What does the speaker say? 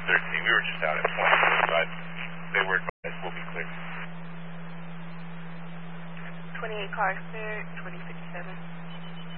13. We were just out at 20, but they were advised we'll be clear. 28 cars clear, 2057.